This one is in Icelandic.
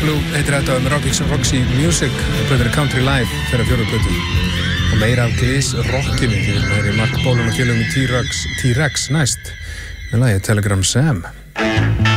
Blue heitir þetta með Roxy Music plötunni Country Live þeirra 4. plötu og meira af glys rockinu því það er Mark Bolan og félögum í T-Rex næst með lagið Telegram Sam